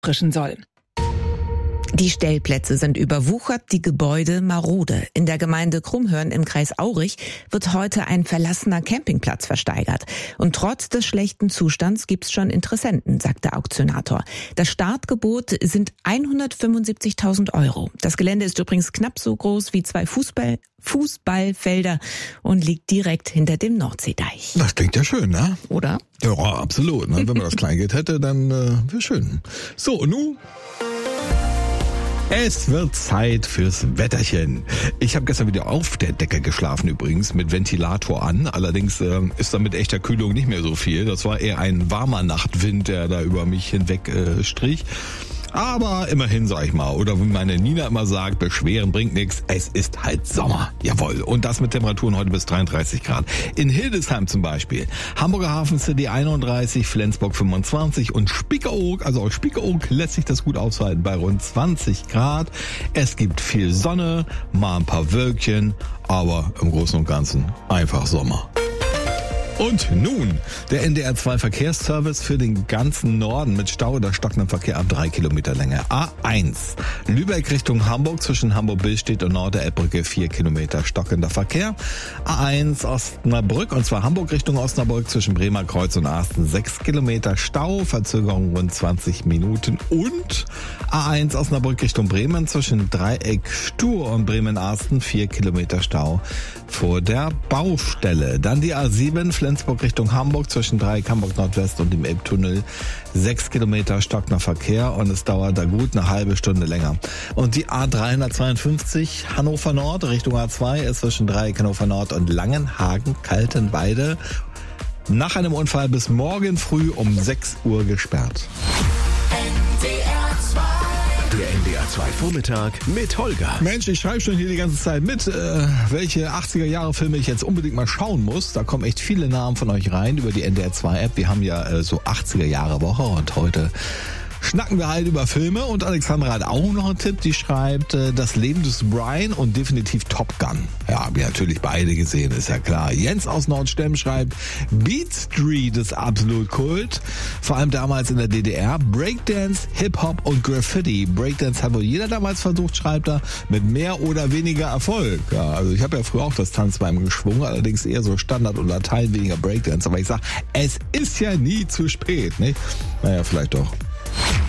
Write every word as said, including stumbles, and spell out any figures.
frischen soll. Die Stellplätze sind überwuchert, die Gebäude marode. In der Gemeinde Krummhörn im Kreis Aurich wird heute ein verlassener Campingplatz versteigert. Und trotz des schlechten Zustands gibt's schon Interessenten, sagt der Auktionator. Das Startgebot sind hundertfünfundsiebzigtausend Euro. Das Gelände ist übrigens knapp so groß wie zwei Fußball, Fußballfelder und liegt direkt hinter dem Nordseedeich. Das klingt ja schön, ne? Oder? Ja, absolut. Ne? Wenn man das Kleingeld hätte, dann äh, wäre schön. So, und nun? Es wird Zeit fürs Wetterchen. Ich habe gestern wieder auf der Decke geschlafen übrigens, mit Ventilator an. Allerdings äh, ist da mit echter Kühlung nicht mehr so viel. Das war eher ein warmer Nachtwind, der da über mich hinweg äh, strich. Aber immerhin, sag ich mal, oder wie meine Nina immer sagt, beschweren bringt nichts. Es ist halt Sommer. Jawohl. Und das mit Temperaturen heute bis dreiunddreißig Grad. In Hildesheim zum Beispiel. Hamburger Hafen City einunddreißig, Flensburg fünfundzwanzig und Spiekeroog, also aus Spiekeroog lässt sich das gut aushalten bei rund zwanzig Grad. Es gibt viel Sonne, mal ein paar Wölkchen, aber im Großen und Ganzen einfach Sommer. Und nun der N D R zwei Verkehrsservice für den ganzen Norden mit Stau oder stockendem Verkehr ab drei Kilometer Länge. A eins, Lübeck Richtung Hamburg zwischen Hamburg-Billstedt und Nord-der-Elbbrücke vier Kilometer stockender Verkehr. A eins Osnabrück und zwar Hamburg Richtung Osnabrück zwischen Bremer Kreuz und Asten sechs Kilometer Stau, Verzögerung rund zwanzig Minuten. Und A eins Osnabrück Richtung Bremen zwischen Dreieck Stur und Bremen-Asten vier Kilometer Stau vor der Baustelle. Dann die A sieben Flensburg Richtung Hamburg zwischen Dreieck Hamburg Nordwest und dem Elbtunnel sechs Kilometer stockender Verkehr und es dauert da gut eine halbe Stunde länger. Und die A dreihundertzweiundfünfzig Hannover Nord Richtung A zwei ist zwischen Dreieck Hannover Nord und Langenhagen Kaltenweide nach einem Unfall bis morgen früh um sechs Uhr gesperrt. Der N D R zwei Vormittag mit Holger. Mensch, ich schreibe schon hier die ganze Zeit mit, äh, welche achtziger-Jahre-Filme ich jetzt unbedingt mal schauen muss. Da kommen echt viele Namen von euch rein über die N D R zwei App. Wir haben ja äh, so achtziger-Jahre-Woche und heute schnacken wir halt über Filme. Und Alexandra hat auch noch einen Tipp, die schreibt äh, Das Leben des Brian und definitiv Top Gun. Ja, haben wir natürlich beide gesehen, ist ja klar. Jens aus Nordstemm schreibt Beat Street ist absolut Kult. Vor allem damals in der D D R. Breakdance, Hip-Hop und Graffiti. Breakdance hat wohl jeder damals versucht, schreibt er, mit mehr oder weniger Erfolg. Ja, also ich habe ja früher auch das Tanzbein geschwungen, allerdings eher so Standard und Latein, weniger Breakdance. Aber ich sag, es ist ja nie zu spät, nicht? Naja, vielleicht doch.